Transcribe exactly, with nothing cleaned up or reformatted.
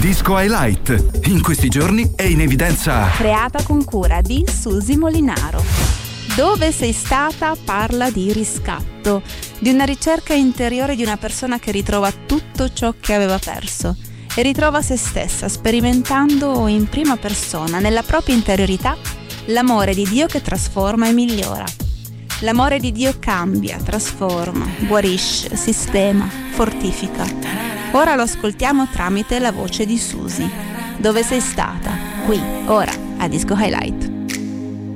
Disco Highlight. In questi giorni è in evidenza. Creata con cura di Susi Molinaro. Dove sei stata parla di riscatto, di una ricerca interiore di una persona che ritrova tutto ciò che aveva perso e ritrova se stessa, sperimentando in prima persona, nella propria interiorità, l'amore di Dio che trasforma e migliora. L'amore di Dio cambia, trasforma, guarisce, sistema, fortifica. Ora lo ascoltiamo tramite la voce di Susi. Dove sei stata? Qui, ora, a Disco Highlight.